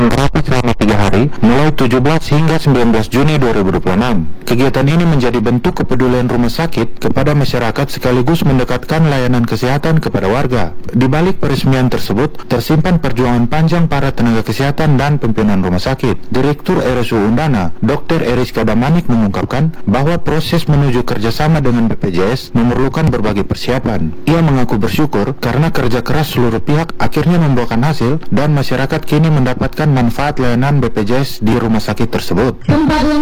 terapi selama 3 hari mulai 17 hingga 19 Juni 2026. Kegiatan ini menjadi bentuk kepedulian rumah sakit kepada masyarakat sekaligus mendekatkan layanan kesehatan kepada warga. Di balik peresmian tersebut tersimpan perjuangan panjang para tenaga kesehatan dan pimpinan rumah sakit. Direktur RSU Undana, Dr. Eriska Damanik mengungkapkan bahwa proses menuju kerjasama dengan BPJS memerlukan berbagai persiapan. Ia mengaku bersyukur karena kerja keras seluruh pihak akhirnya membuahkan hasil dan masyarakat kini mendapatkan manfaat layanan BPJS di rumah sakit tersebut.